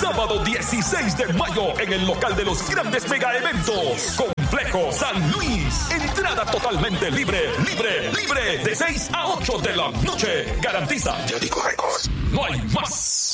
sábado 16 de mayo en el local de los grandes mega eventos. Complejo San Luis. Entrada totalmente libre, de 6 a 8 de la noche. Garantiza Jericho Records. No hay más.